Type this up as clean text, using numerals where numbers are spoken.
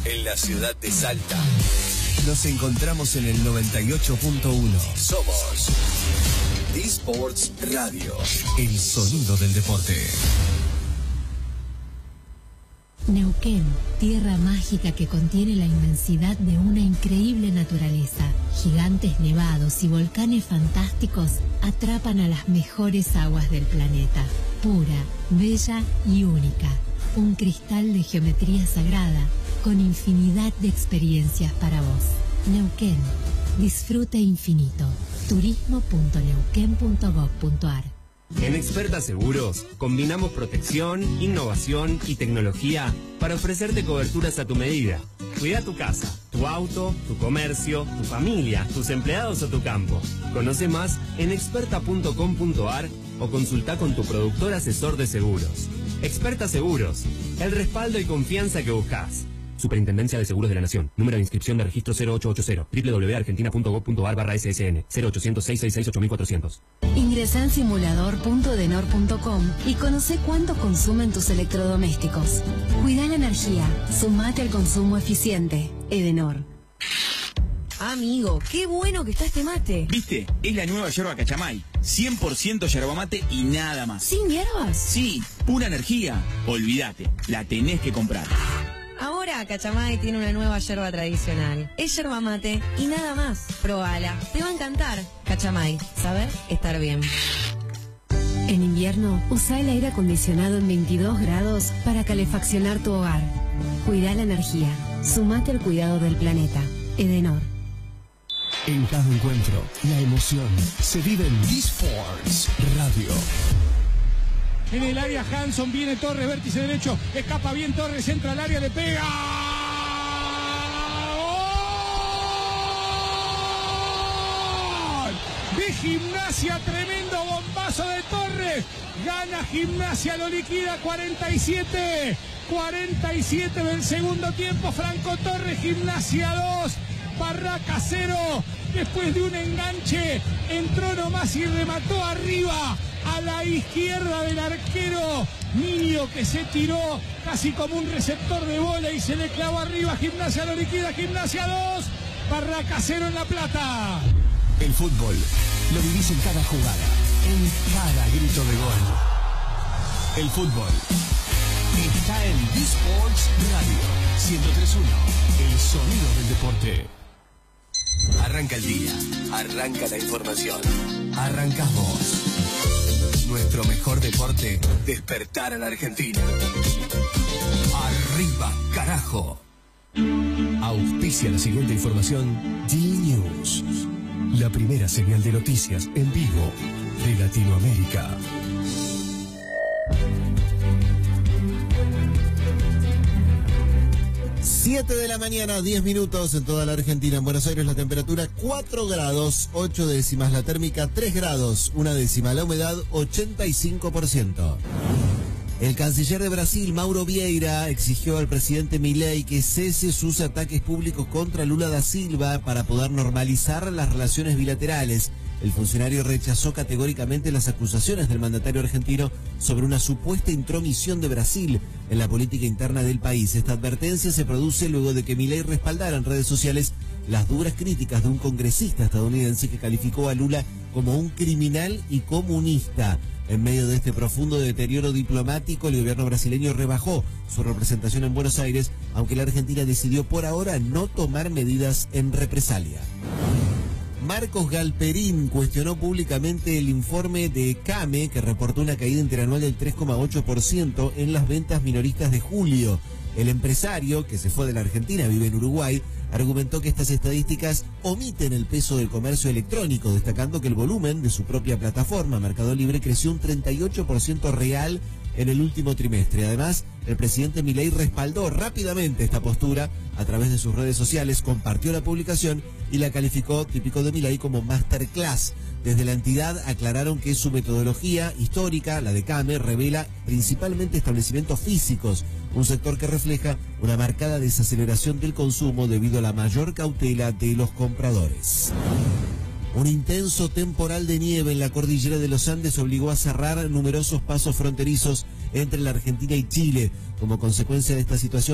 en la ciudad de Salta. Nos encontramos en el 98.1. Somos eSports Radio, el sonido del deporte. Neuquén, tierra mágica que contiene la inmensidad de una increíble naturaleza. Gigantes nevados y volcanes fantásticos atrapan a las mejores aguas del planeta. Pura, bella y única. Un cristal de geometría sagrada con infinidad de experiencias para vos. Neuquén, disfrute infinito. turismo.neuquén.gov.ar. En Experta Seguros, combinamos protección, innovación y tecnología para ofrecerte coberturas a tu medida. Cuida tu casa, tu auto, tu comercio, tu familia, tus empleados o tu campo. Conoce más en experta.com.ar o consulta con tu productor asesor de seguros. Experta Seguros, el respaldo y confianza que buscas. Superintendencia de Seguros de la Nación. Número de inscripción de registro 0880. www.argentina.gov.ar/ssn 0800-666-8400. Ingresa en simulador.edenor.com y conoce cuánto consumen tus electrodomésticos. Cuida la energía. Sumate al consumo eficiente. Edenor. Amigo, qué bueno que está este mate. ¿Viste? Es la nueva yerba Cachamay. 100% yerba mate y nada más. ¿Sin hierbas? Sí, pura energía. Olvídate, la tenés que comprar. Ahora Cachamay tiene una nueva yerba tradicional. Es yerba mate y nada más. Probala, te va a encantar. Cachamay, saber estar bien. En invierno, usa el aire acondicionado en 22 grados para calefaccionar tu hogar. Cuida la energía. Sumate al cuidado del planeta. Edenor. En cada encuentro, la emoción se vive en eSports Radio. En el área Hanson viene Torres, vértice derecho, escapa bien Torres, entra al área, le pega. ¡Gol! De Gimnasia, tremendo bombazo de Torres. Gana Gimnasia, lo liquida 47 del segundo tiempo. Franco Torres, Gimnasia 2, Barraca 0. Después de un enganche, entró nomás y remató arriba a la izquierda del arquero Niño, que se tiró casi como un receptor de bola y se le clavó arriba. Gimnasia lo liquida, Gimnasia 2, Barraca 0 en La Plata. El fútbol lo vivís en cada jugada, en cada grito de gol. El fútbol está en eSports Radio 103.1, el sonido del deporte. Arranca el día, arranca la información, arrancamos. Nuestro mejor deporte, despertar a la Argentina. Arriba, carajo. Auspicia la siguiente información, D-News, la primera señal de noticias en vivo de Latinoamérica. 7 de la mañana, 10 minutos en toda la Argentina. En Buenos Aires la temperatura 4 grados, 8 décimas. La térmica 3 grados, 1 décima. La humedad 85%. El canciller de Brasil, Mauro Vieira, exigió al presidente Milei que cese sus ataques públicos contra Lula da Silva para poder normalizar las relaciones bilaterales. El funcionario rechazó categóricamente las acusaciones del mandatario argentino sobre una supuesta intromisión de Brasil en la política interna del país. Esta advertencia se produce luego de que Milei respaldara en redes sociales las duras críticas de un congresista estadounidense que calificó a Lula como un criminal y comunista. En medio de este profundo deterioro diplomático, el gobierno brasileño rebajó su representación en Buenos Aires, aunque la Argentina decidió por ahora no tomar medidas en represalia. Marcos Galperín cuestionó públicamente el informe de CAME, que reportó una caída interanual del 3,8% en las ventas minoristas de julio. El empresario, que se fue de la Argentina, vive en Uruguay, argumentó que estas estadísticas omiten el peso del comercio electrónico, destacando que el volumen de su propia plataforma, Mercado Libre, creció un 38% real en el último trimestre. Además, el presidente Milei respaldó rápidamente esta postura a través de sus redes sociales, compartió la publicación y la calificó, típico de Milei, como masterclass. Desde la entidad aclararon que su metodología histórica, la de CAME, revela principalmente establecimientos físicos, un sector que refleja una marcada desaceleración del consumo debido a la mayor cautela de los compradores. Un intenso temporal de nieve en la cordillera de los Andes obligó a cerrar numerosos pasos fronterizos entre la Argentina y Chile. Como consecuencia de esta situación,